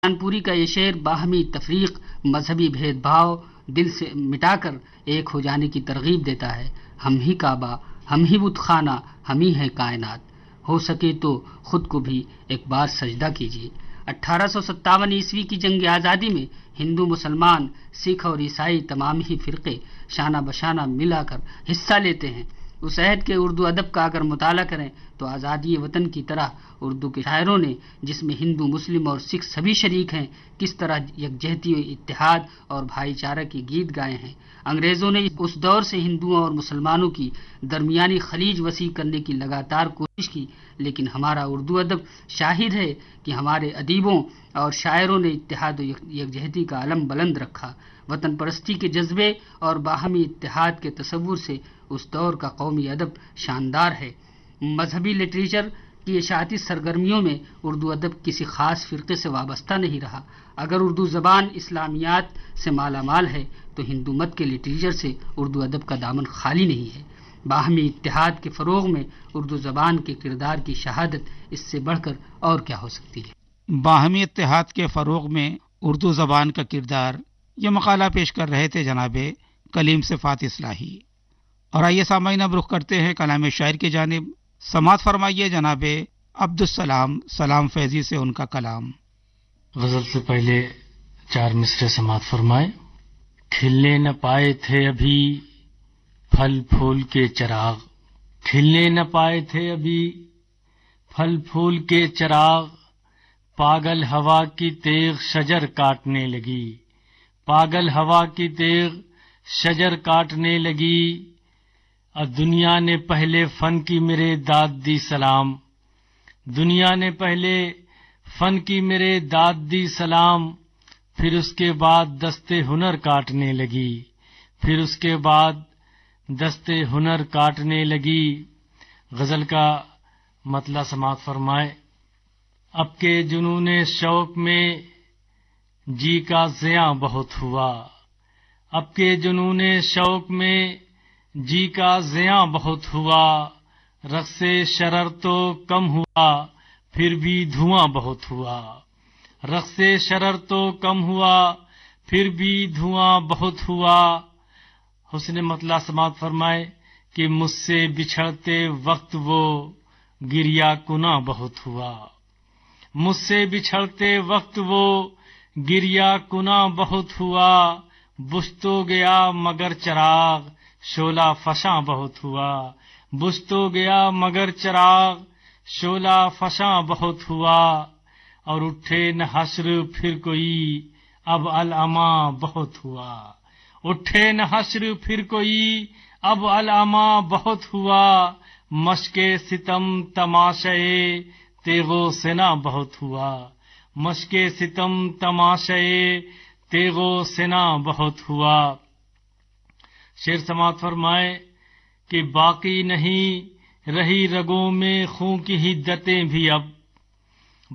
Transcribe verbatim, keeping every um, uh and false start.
پوری کا یہ شعر باہمی تفریق، مذہبی بھید بھاؤ دل سے مٹا کر ایک ہو جانے کی ترغیب دیتا ہے۔ ہم ہی کعبہ، ہم ہی بت خانہ، ہم ہی ہیں کائنات، ہو سکے تو خود کو بھی ایک بار سجدہ کیجیے۔ اٹھارہ سو ستاون عیسوی کی جنگ آزادی میں ہندو، مسلمان، سکھ اور عیسائی تمام ہی فرقے شانہ بشانہ ملا کر حصہ لیتے ہیں۔ اس عہد کے اردو ادب کا اگر مطالعہ کریں تو آزادی وطن کی طرح اردو کے شاعروں نے، جس میں ہندو، مسلم اور سکھ سبھی شریک ہیں، کس طرح یکجہتی، اتحاد اور بھائی چارہ کے گیت گائے ہیں۔ انگریزوں نے اس دور سے ہندوؤں اور مسلمانوں کی درمیانی خلیج وسیع کرنے کی لگاتار کوشش کی، لیکن ہمارا اردو ادب شاہد ہے کہ ہمارے ادیبوں اور شاعروں نے اتحاد و یکجہتی کا علم بلند رکھا۔ وطن پرستی کے جذبے اور باہمی اتحاد کے تصور سے اس دور کا قومی ادب شاندار ہے۔ مذہبی لٹریچر کی اشاعتی سرگرمیوں میں اردو ادب کسی خاص فرقے سے وابستہ نہیں رہا۔ اگر اردو زبان اسلامیات سے مالا مال ہے تو ہندو مت کے لٹریچر سے اردو ادب کا دامن خالی نہیں ہے۔ باہمی اتحاد کے فروغ میں اردو زبان کے کردار کی شہادت اس سے بڑھ کر اور کیا ہو سکتی ہے۔ باہمی اتحاد کے فروغ میں اردو زبان کا کردار، یہ مقالہ پیش کر رہے تھے جناب کلیم صفات اصلاحی۔ اور آئیے سامعین، اب رخ کرتے ہیں کلام شاعر کی جانب۔ سماعت فرمائیے جناب عبدالسلام سلام فیضی سے ان کا کلام۔ غزل سے پہلے چار مصرے سماعت فرمائے۔ کھلنے نہ پائے تھے ابھی پھل پھول کے چراغ، کھلنے نہ پائے تھے ابھی پھل پھول کے چراغ، پاگل ہوا کی تیغ شجر کاٹنے لگی، پاگل ہوا کی تیغ شجر کاٹنے لگی۔ اب دنیا نے پہلے فن کی میرے داد دی سلام، دنیا نے پہلے فن کی میرے داد دی سلام، پھر اس کے بعد دستے ہنر کاٹنے لگی، پھر اس کے بعد دستے ہنر کاٹنے لگی۔ غزل کا مطلع سماعت فرمائے۔ اب کے جنون شوق میں جی کا زیاں بہت ہوا، اب کے جنون شوق میں جی کا زیاں بہت ہوا، رقص شرر تو کم ہوا پھر بھی دھواں بہت ہوا، رقص شرر تو کم ہوا پھر بھی دھواں بہت ہوا۔ حسن مطلع سماعت فرمائے کہ مجھ سے بچھڑتے وقت وہ گریا کنا بہت ہوا، مجھ سے بچھڑتے وقت وہ گریا کنا بہت ہوا، بجھ تو گیا مگر چراغ شعلہ فشاں بہت ہوا، بجھ تو گیا مگر چراغ شعلہ فشاں بہت ہوا، اور اٹھے نہ حشر پھر کوئی اب العماں بہت ہوا، اٹھے نہ حشر پھر کوئی اب العماں بہت ہوا، مشق ستم تماشائے تیغ و سنا بہت ہوا، مشق ستم تماشائے تیغ و سنا بہت ہوا۔ شعر سماعت فرمائے کہ باقی نہیں رہی رگوں میں خون کی حدتیں بھی اب،